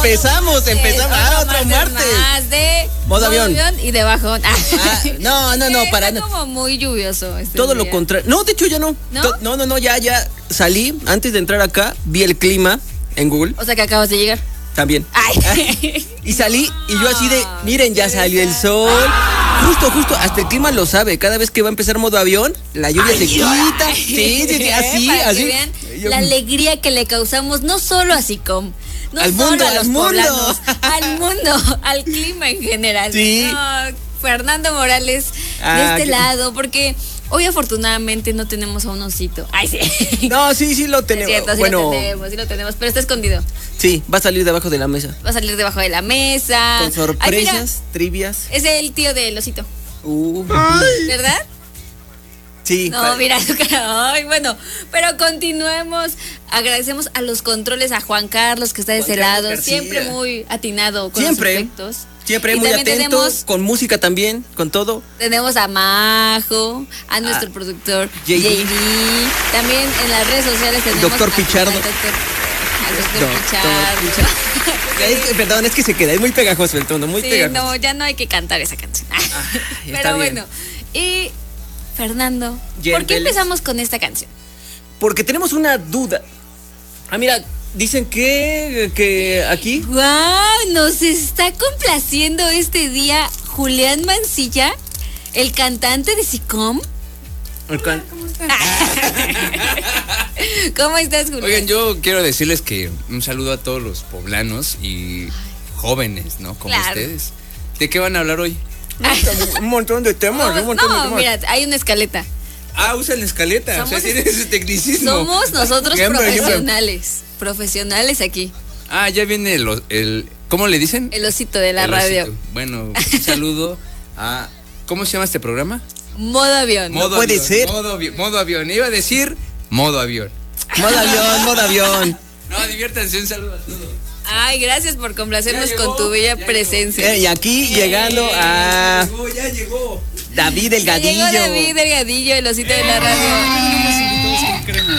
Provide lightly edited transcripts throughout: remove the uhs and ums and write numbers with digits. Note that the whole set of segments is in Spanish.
Empezamos. Otro martes. Más de modo avión y de bajón. No, para nada. Como muy lluvioso. Todo lo contrario. No, de hecho ya no. No, ya salí. Antes de entrar acá, vi el clima en Google. O sea que acabas de llegar. También. Y salí y yo así de, miren, ya salió el sol. Justo, hasta el clima lo sabe. Cada vez que va a empezar modo avión, la lluvia se quita. Sí, así. Que vean la alegría que le causamos, no solo a SICOM, no al solo mundo, a los al mundo. poblanos, al mundo, al clima en general. Sí. No, Fernando Morales, de este lado, porque hoy afortunadamente no tenemos a un osito. Ay, sí. No, sí lo tenemos. Es cierto, sí lo tenemos, pero está escogido. Sí, va a salir debajo de la mesa. Va a salir debajo de la mesa. Con sorpresas, trivias. Es el tío del osito. ¿Verdad? Sí. No, mira su cara. Ay, bueno, pero continuemos. Agradecemos a los controles, a Juan Carlos, que está de ese lado. García. Siempre muy atinado con los efectos. Siempre muy atento, con música también, con todo. Tenemos a Majo, a nuestro productor JD. También en las redes sociales tenemos Doctor Pichardo. Al doctor Pichardo. Perdón, es que se queda, es muy pegajoso el tono, muy pegajoso. No, ya no hay que cantar esa canción. Pero bueno, y Fernando, ¿por qué empezamos con esta canción? Porque tenemos una duda. Mira, dicen que aquí... ¡Wow! Nos está complaciendo este día Julián Mancilla, el cantante de SICOM. ¿Cómo estás, Julián? Oigan, yo quiero decirles que un saludo a todos los poblanos y jóvenes, ¿no? Como ustedes. ¿De qué van a hablar hoy? Un montón de temas. Mira, hay una escaleta. Usan escaleta. O sea, tienes ese tecnicismo. Somos nosotros profesionales aquí. Ya viene el ¿cómo le dicen? El osito de la radio. Osito. Bueno, un saludo a... ¿Cómo se llama este programa? Modo avión. Puede ser. Modo avión. Iba a decir modo avión. Modo avión. No, diviértanse, un saludo a todos. Ay, gracias por complacernos con tu bella presencia. Y aquí llegando a... Ya llegó. David Delgadillo. Ya llegó David Delgadillo, el osito de la radio.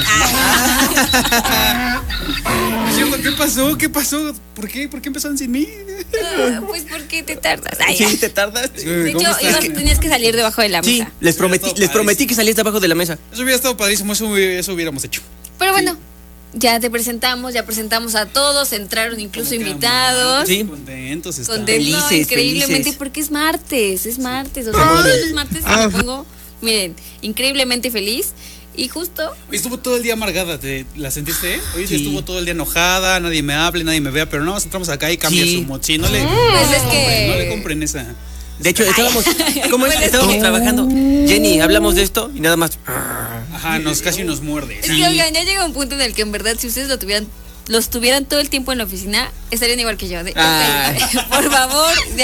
¿Qué pasó? ¿Por qué empezaron sin mí? Pues porque te tardas. Sí, te tardas. De hecho, tenías que salir debajo de la mesa. Sí, les prometí que salías debajo de la mesa. Eso hubiera estado padrísimo, eso hubiéramos hecho. Pero bueno, ya te presentamos, a todos, entraron incluso invitados. Sí. Contentos, felices, increíblemente, felices. porque es martes. O sea, todos los martes me pongo, miren, increíblemente feliz. Y justo... Hoy estuvo todo el día amargada, ¿la sentiste? Hoy sí estuvo todo el día enojada, nadie me hable, nadie me vea, pero nada más entramos acá y cambia su mood. Sí, no le compren esa. De hecho, estábamos trabajando. Jenny, hablamos de esto y nada más. Ajá, casi nos muerde. Es que, oigan, ya llega un punto en el que en verdad, si ustedes los tuvieran todo el tiempo en la oficina, estarían igual que yo. Por favor,